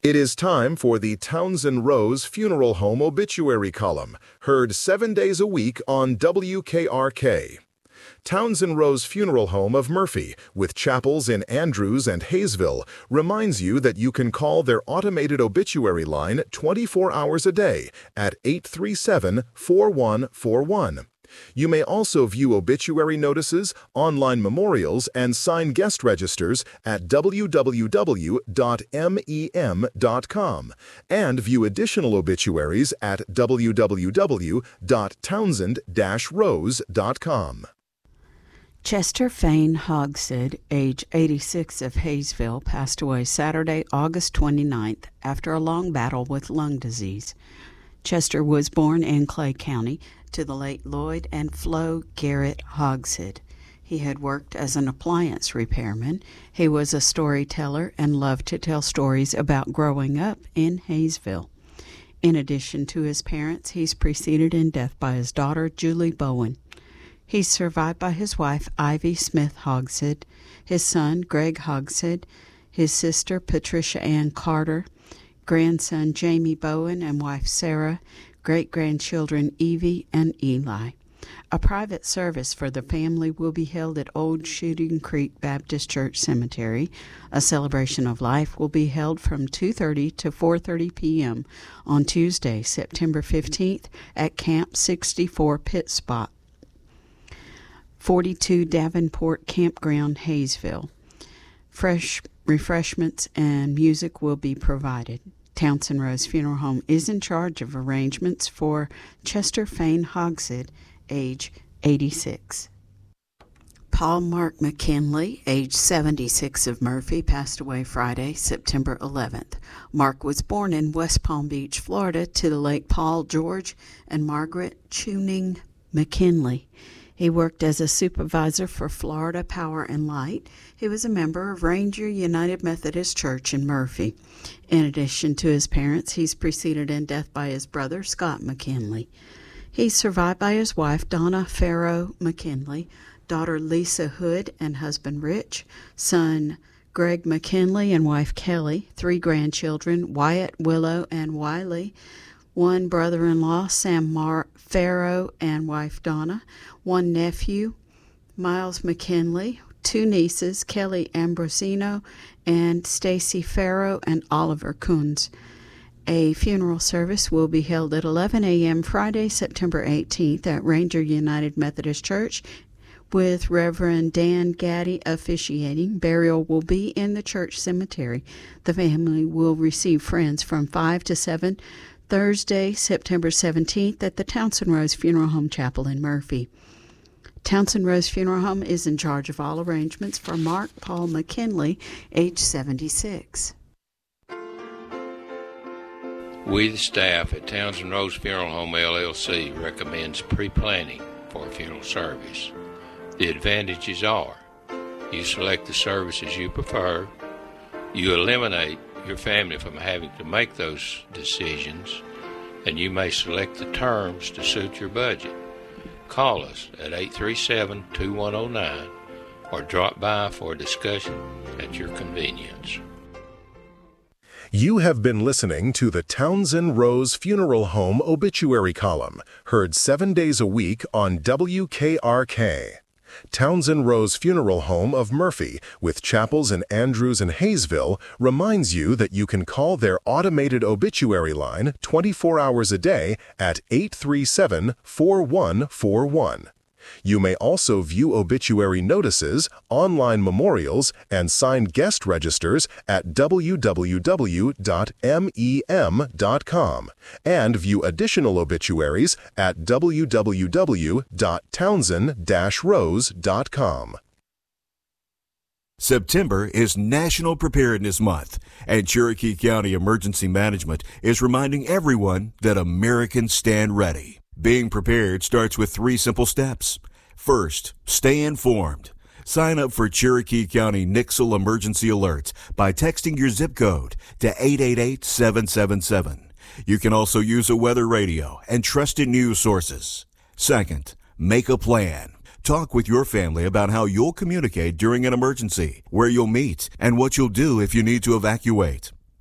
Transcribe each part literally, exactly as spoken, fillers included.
It is time for the Townsend Rose Funeral Home Obituary Column, heard seven days a week on W K R K. Townsend Rose Funeral Home of Murphy, with chapels in Andrews and Hayesville, reminds you that you can call their automated obituary line twenty-four hours a day at eight three seven, four one four one. You may also view obituary notices, online memorials, and sign guest registers at w w w dot mem dot com and view additional obituaries at w w w dot townsend dash rose dot com. Chester Fane Hogshead, age eighty-six, of Hayesville, passed away Saturday, August twenty-ninth, after a long battle with lung disease. Chester was born in Clay County to the late Lloyd and Flo Garrett Hogshead. He had worked as an appliance repairman. He was a storyteller and loved to tell stories about growing up in Hayesville. In addition to his parents, he's preceded in death by his daughter, Julie Bowen. He's survived by his wife, Ivy Smith Hogshead, his son, Greg Hogshead, his sister, Patricia Ann Carter, grandson, Jamie Bowen, and wife, Sarah, great-grandchildren, Evie and Eli. A private service for the family will be held at Old Shooting Creek Baptist Church Cemetery. A celebration of life will be held from two thirty to four thirty p.m. on Tuesday, September fifteenth at Camp sixty-four Pit Spot, forty-two Davenport Campground, Hayesville. Fresh refreshments and music will be provided. Townsend Rose Funeral Home is in charge of arrangements for Chester Fane Hogshead, age eighty-six. Paul Mark McKinley, age seventy-six, of Murphy, passed away Friday, September eleventh. Mark was born in West Palm Beach, Florida, to the late Paul George and Margaret Tuning McKinley. He worked as a supervisor for Florida Power and Light. He was a member of Ranger United Methodist Church in Murphy. In addition to his parents, he's preceded in death by his brother, Scott McKinley. He's survived by his wife, Donna Farrow McKinley, daughter Lisa Hood and husband Rich, son Greg McKinley and wife Kelly, three grandchildren, Wyatt, Willow, and Wiley, one brother-in-law, Sam Mar- Farrow and wife Donna, one nephew, Miles McKinley, two nieces, Kelly Ambrosino and Stacy Farrow and Oliver Coons. A funeral service will be held at eleven a.m. Friday, September eighteenth at Ranger United Methodist Church with Reverend Dan Gaddy officiating. Burial will be in the church cemetery. The family will receive friends from five to seven Thursday, September seventeenth at the Townsend Rose Funeral Home Chapel in Murphy. Townsend Rose Funeral Home is in charge of all arrangements for Mark Paul McKinley, age seventy-six. We, the staff at Townsend Rose Funeral Home, L L C, recommends pre-planning for a funeral service. The advantages are: you select the services you prefer, you eliminate your family from having to make those decisions, and you may select the terms to suit your budget. Call us at eight three seven, two one zero nine or drop by for a discussion at your convenience. You have been listening to the Townsend Rose Funeral Home Obituary Column, heard seven days a week on W K R K. Townsend Rose Funeral Home of Murphy, with chapels in Andrews and Hayesville, reminds you that you can call their automated obituary line twenty-four hours a day at eight three seven, four one four one. You may also view obituary notices, online memorials, and signed guest registers at w w w dot mem dot com and view additional obituaries at w w w dot townsend dash rose dot com. September is National Preparedness Month, and Cherokee County Emergency Management is reminding everyone that Americans stand ready. Being prepared starts with three simple steps. First, stay informed. Sign up for Cherokee County N I C S L emergency alerts by texting your zip code to eight eight eight, seven seven seven. You can also use a weather radio and trusted news sources. Second, make a plan. Talk with your family about how you'll communicate during an emergency, where you'll meet, and what you'll do if you need to evacuate.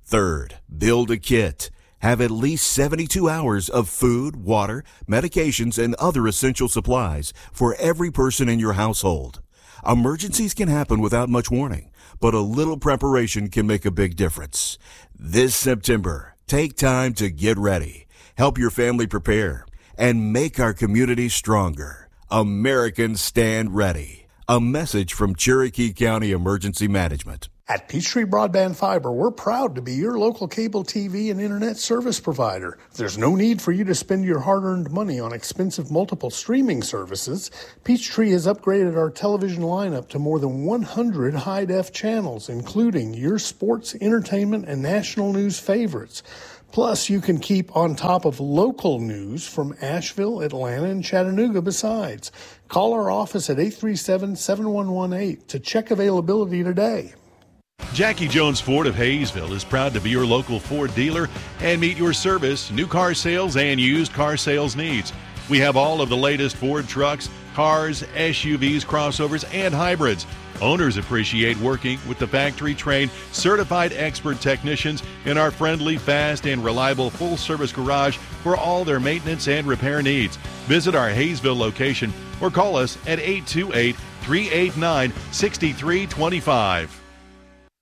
Third, build a kit. Have at least seventy-two hours of food, water, medications, and other essential supplies for every person in your household. Emergencies can happen without much warning, but a little preparation can make a big difference. This September, take time to get ready, help your family prepare, and make our community stronger. Americans stand ready. A message from Cherokee County Emergency Management. At Peachtree Broadband Fiber, we're proud to be your local cable T V and internet service provider. There's no need for you to spend your hard-earned money on expensive multiple streaming services. Peachtree has upgraded our television lineup to more than one hundred high-def channels, including your sports, entertainment, and national news favorites. Plus, you can keep on top of local news from Asheville, Atlanta, and Chattanooga besides. Call our office at eight three seven, seven one one eight to check availability today. Jackie Jones Ford of Hayesville is proud to be your local Ford dealer and meet your service, new car sales, and used car sales needs. We have all of the latest Ford trucks, cars, S U Vs, crossovers, and hybrids. Owners appreciate working with the factory-trained, certified expert technicians in our friendly, fast, and reliable full-service garage for all their maintenance and repair needs. Visit our Hayesville location or call us at eight two eight, three eight nine, six three two five.